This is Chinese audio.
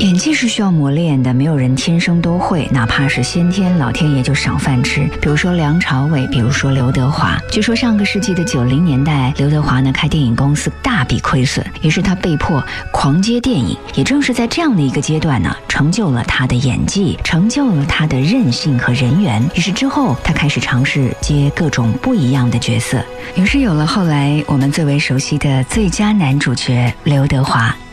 演技是需要磨练的，没有人天生都会，哪怕是先天老天爷就赏饭吃。比如说梁朝伟，比如说刘德华。据说上个世纪的90年代，刘德华呢开电影公司大笔亏损，于是他被迫狂接电影。也正是在这样的一个阶段呢，成就了他的演技，成就了他的韧性和人缘。于是之后他开始尝试接各种不一样的角色，于是有了后来我们最为熟悉的最佳男主角刘德华。